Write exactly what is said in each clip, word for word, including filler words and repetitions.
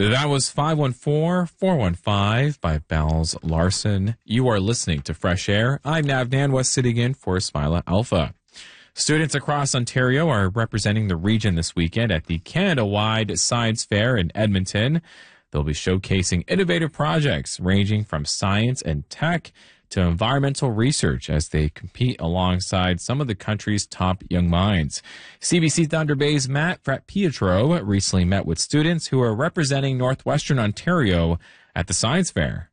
That was five one four, four one five by Bells Larson. You are listening to Fresh Air. I'm Nav Nanwa, sitting in for Smila Alpha. Students across Ontario are representing the region this weekend at the Canada-wide Science Fair in Edmonton. They'll be showcasing innovative projects ranging from science and tech to environmental research as they compete alongside some of the country's top young minds. C B C Thunder Bay's Matt Pietro recently met with students who are representing Northwestern Ontario at the Science Fair.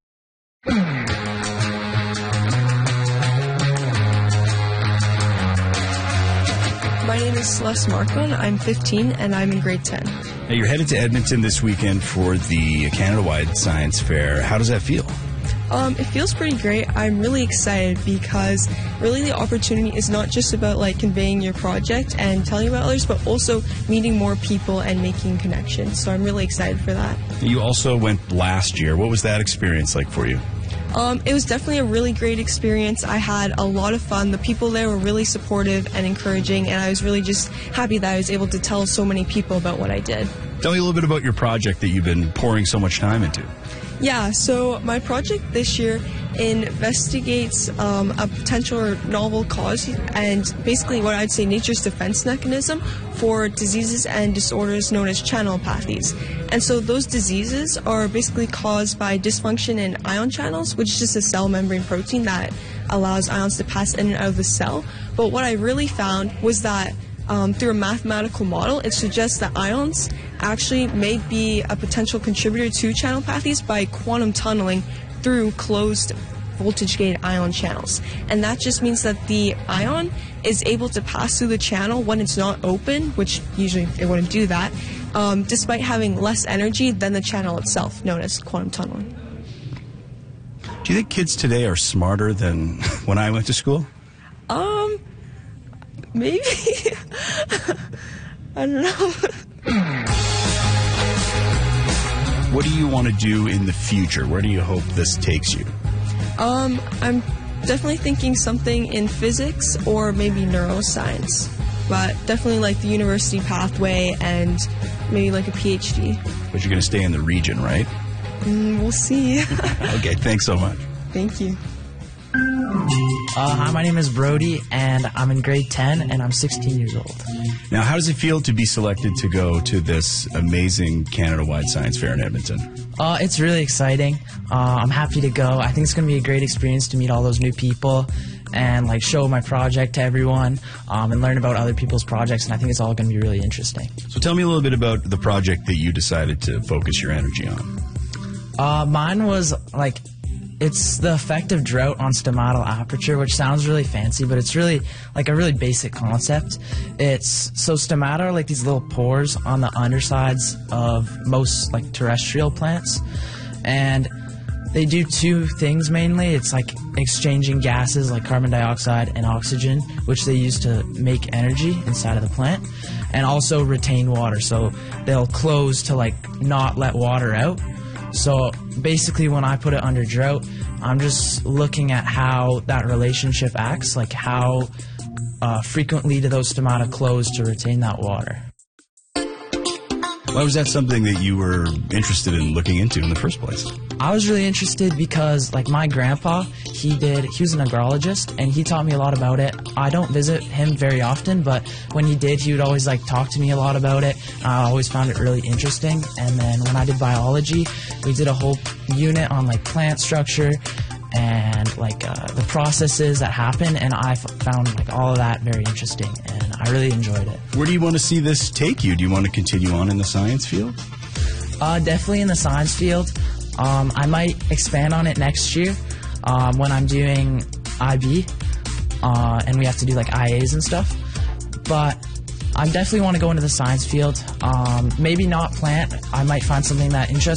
My name is Celeste Marcon. I'm fifteen and I'm in grade ten. Now you're headed to Edmonton this weekend for the Canada-wide Science Fair. How does that feel? Um, it feels pretty great. I'm really excited because really the opportunity is not just about like conveying your project and telling about others, but also meeting more people and making connections. So I'm really excited for that. You also went last year. What was that experience like for you? Um, it was definitely a really great experience. I had a lot of fun. The people there were really supportive and encouraging, and I was really just happy that I was able to tell so many people about what I did. Tell me a little bit about your project that you've been pouring so much time into. Yeah, so my project this year investigates um, a potential or novel cause and basically what I'd say nature's defense mechanism for diseases and disorders known as channelopathies. And so those diseases are basically caused by dysfunction in ion channels, which is just a cell membrane protein that allows ions to pass in and out of the cell. But what I really found was that Um, through a mathematical model, it suggests that ions actually may be a potential contributor to channelopathies by quantum tunneling through closed voltage-gated ion channels. And that just means that the ion is able to pass through the channel when it's not open, which usually it wouldn't do that, um, despite having less energy than the channel itself, known as quantum tunneling. Do you think kids today are smarter than when I went to school? Um... Maybe. I don't know. What do you want to do in the future? Where do you hope this takes you? Um, I'm definitely thinking something in physics or maybe neuroscience, but definitely like the university pathway and maybe like a PhD. But you're going to stay in the region, right? Mm, we'll see. Okay, thanks so much. Thank you. Uh, hi, my name is Brody, and I'm in grade ten, and I'm sixteen years old. Now, how does it feel to be selected to go to this amazing Canada-wide Science Fair in Edmonton? Uh, it's really exciting. Uh, I'm happy to go. I think it's going to be a great experience to meet all those new people and like show my project to everyone um, and learn about other people's projects, and I think it's all going to be really interesting. So tell me a little bit about the project that you decided to focus your energy on. Uh, mine was like... It's the effect of drought on stomatal aperture, which sounds really fancy, but it's really like a really basic concept. It's so stomata are like these little pores on the undersides of most like terrestrial plants, and they do two things mainly. It's like exchanging gases like carbon dioxide and oxygen, which they use to make energy inside of the plant, and also retain water. So they'll close to like not let water out. So basically when I put it under drought, I'm just looking at how that relationship acts, like how uh, frequently do those stomata close to retain that water. Why was that something that you were interested in looking into in the first place? I was really interested because, like, my grandpa, he did, he was an agrologist, and he taught me a lot about it. I don't visit him very often, but when he did, he would always, like, talk to me a lot about it. I always found it really interesting. And then when I did biology, we did a whole unit on, like, plant structure and, like, uh, the processes that happen, and I f- found, like, all of that very interesting, and I really enjoyed it. Where do you want to see this take you? Do you want to continue on in the science field? Uh, definitely in the science field. Um, I might expand on it next year um, when I'm doing I B, uh, and we have to do like I As and stuff. But I definitely want to go into the science field. Um, maybe not plant. I might find something that interests